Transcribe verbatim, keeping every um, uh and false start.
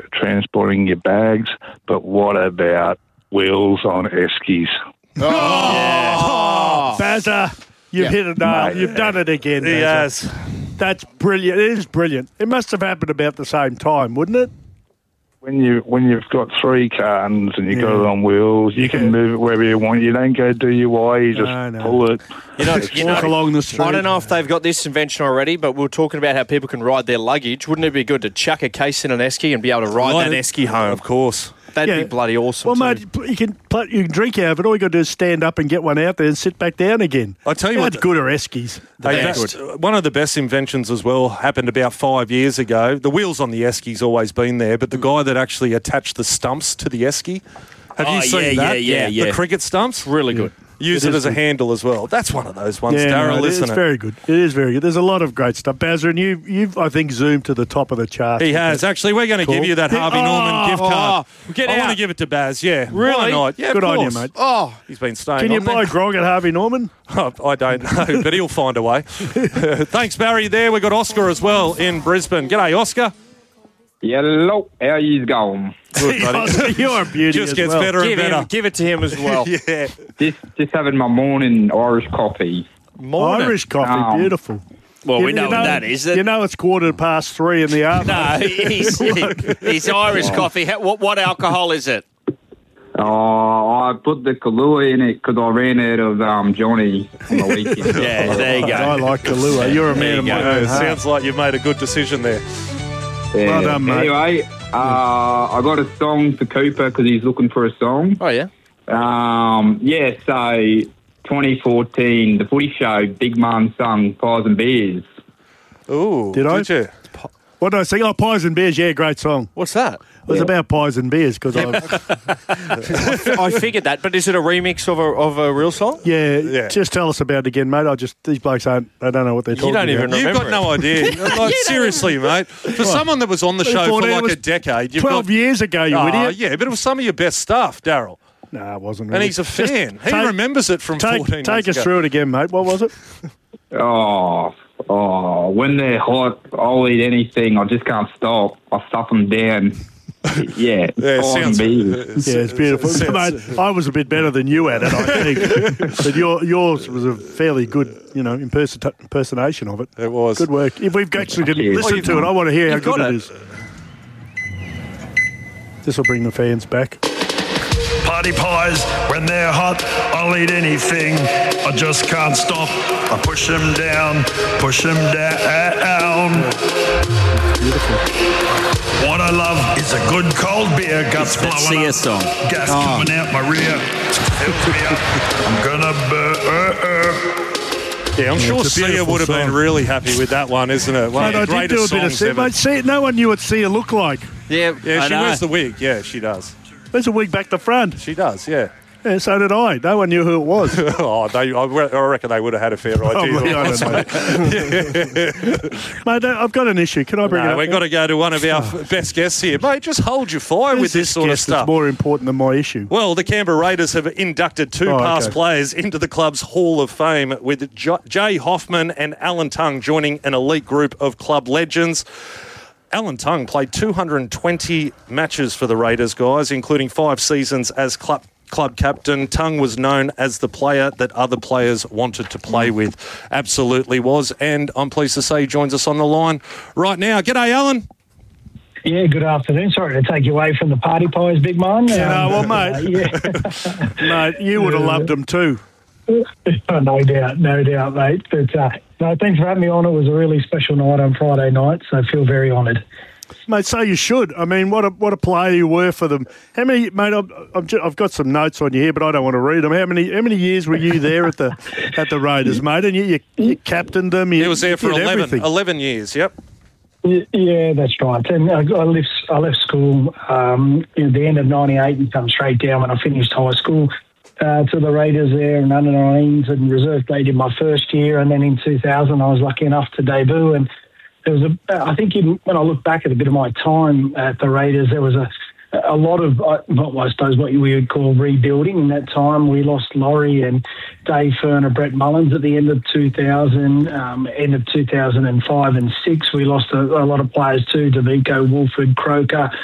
transporting your bags, but what about wheels on Eskies? Oh, yeah. Oh, Bazza, you've Yeah. hit it now. Mate. You've done it again, He Bazza. has. That's brilliant. It is brilliant. It must have happened about the same time, wouldn't it? When you when you've got three cartons and you have got Yeah. it on wheels, you Yeah. can move it wherever you want. You don't go do your way. You just No, no. pull it. You know, you know, Walk along the street. I don't know if they've got this invention already, but we were talking about how people can ride their luggage. Wouldn't it be good to chuck a case in an esky and be able to ride Right. that esky home? Of course. That'd Yeah. be bloody awesome. Well, too. mate, you can pl- you can drink out of it. All you got to do is stand up and get one out there and sit back down again. I tell you How what- good are Eskies? Hey, Yeah. best, one of the best inventions as well happened about five years ago. The wheels on the Eski's always been there, but the guy that actually attached the stumps to the Esky, have Oh, you seen yeah, that? yeah, yeah, yeah. The cricket stumps? Really good. Use It it, is as a good. handle as well. That's one of those ones, Yeah, Darryl, no, isn't it's it? very good. It is very good. There's a lot of great stuff. Bazza, and you, you've, I think, zoomed to the top of the chart. He has. Actually, we're going to Cool. give you that Harvey Oh, Norman gift card. oh, get I want out. to give it to Baz, yeah. Really? Why not? Yeah, of Good on you, course. mate. Oh, He's been staying Can you on buy there. grog at Harvey Norman? Oh, I don't know, but he'll find a way. Thanks, Barry, there. We've got Oscar as well in Brisbane. G'day, Oscar. Hello, how you going? Good, buddy. You're a beauty Just as gets well. better and give, better. him, give it to him as well. Yeah. Just just having my morning Irish coffee. Morning. Irish coffee, Um, beautiful. Well, we You- know, you what that is. You know it's quarter past three in the afternoon. No, he's, he's Irish coffee. How- What, what alcohol is it? Oh, I put the Kahlua in it because I ran out of um, Johnny on the weekend. Yeah, there you go. I like Kahlua. You're a man of There my you go. own Uh, heart. sounds like you've made a good decision there. Yeah. Well done, mate. Anyway, uh, I got a song for Cooper because he's looking for a song. Oh, yeah? Um, yeah, so twenty fourteen, the footy show, Big Man sung Pies and Beers. Ooh, Did I? did you? What did I sing? Oh, Pies and Beers. Yeah, great song. What's that? It was about pies and beers because I, I figured that, but is it a remix of a of a real song? yeah, Yeah. Just tell us about it again, mate. I just these blokes aren't. They don't know what they're talking don't even about. know. You've got Remember no idea. Like, seriously, mate. For someone that was on the show for fourteen like was a decade, you've Twelve got. years ago, you Oh, idiot. yeah, but it was some of your best stuff, Darryl. No, it wasn't. And Really. he's a Just fan. He take- remembers it from Take, fourteen take months us ago. through it again, mate. What was it? Oh, oh, when they're hot, I'll eat anything. I just can't stop. I stuff them down. Yeah, Yeah, it Pies and sounds, Beers. Yeah, it's beautiful. sounds- Mate, I was a bit better than you at it, I think. But your, yours was a fairly good, you know, imperson- impersonation of it. It was. Good work. If we've actually Cheers. listened Oh, you've to it, I want to hear how you've good got it it. is. This will bring the fans back. Party pies, when they're hot, I'll eat anything. I just can't stop. I push them down, push them down. What I love is a good cold beer, guts blowing Sia up, song. gas Oh. coming out my rear. Fills me up. I'm gonna burn. Yeah, I'm sure it's a Sia beautiful would have been song. really happy with that one, isn't it? One Mate, I of the did do a greatest bit of songs Sia. ever. Mate, see, no one knew what Sia looked like. Yeah, Yeah, I she know. wears the wig. Yeah, she does. There's a wig back the front. She does, yeah. Yeah, so did I. No one knew who it was. oh, they, I re- I reckon they would have had a fair idea. Probably, I don't know. Mate, I've got an issue. Can I bring it No, up? we've got to go to one of our best guests here. Mate, just hold your fire with this sort of guest stuff. that's more important than my issue. Well, the Canberra Raiders have inducted two Oh, past okay. players into the club's Hall of Fame, with J- Jay Hoffman and Alan Tongue joining an elite group of club legends. Alan Tongue played two hundred twenty matches for the Raiders, guys, including five seasons as club club captain. Tongue was known as the player that other players wanted to play with. Absolutely was. And I'm pleased to say he joins us on the line right now. G'day, Alan. Yeah, good afternoon. Sorry to take you away from the party pies, big man. You know what, uh, mate? yeah. Mate, you would have loved them too. no doubt, no doubt, mate. But uh, no, thanks for having me on. It was a really special night on Friday night, so I feel very honoured. Mate, so you should. I mean, what a what a player you were for them. How many, mate? I've, I've, ju- I've got some notes on you here, but I don't want to read them. How many how many years were you there at the at the Raiders, mate? And you you, you captained them. You, He was there you for did eleven, everything. eleven years, yep. Y- Yeah, that's right. And I, I left I left school um, at the end of ninety-eight and come straight down when I finished high school uh, to the Raiders there in under nineteens and reserve played in my first year. And then in two thousand, I was lucky enough to debut. And there was a, I think in, when I look back at a bit of my time at the Raiders, there was a a lot of, uh, not I suppose what we would call rebuilding in that time. We lost Laurie and Dave Fern and Brett Mullins at the end of two thousand, um, end of two thousand five and six. We lost a, a lot of players too, Davico, Wolford, Croker,